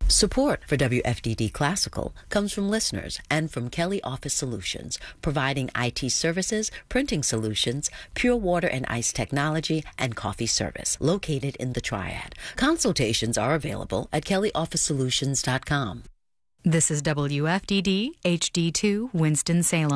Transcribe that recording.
Support for WFDD Classical comes from listeners and from Kelly Office Solutions, providing IT services, printing solutions, pure water and ice technology, and coffee service, located in the Triad. Consultations are available at kellyofficesolutions.com. This is WFDD HD2 Winston-Salem.